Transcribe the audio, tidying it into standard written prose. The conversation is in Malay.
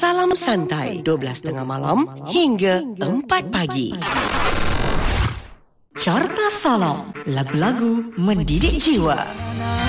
Salam santai 12.30 malam hingga 4 pagi. Carta Salam, lagu-lagu mendidik jiwa.